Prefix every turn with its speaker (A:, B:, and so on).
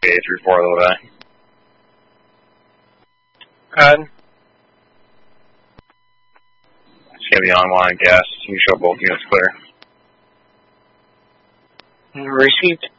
A: 834 a little bit.
B: Good.
A: It's going to be on line gas. You can show both units clear.
B: Received.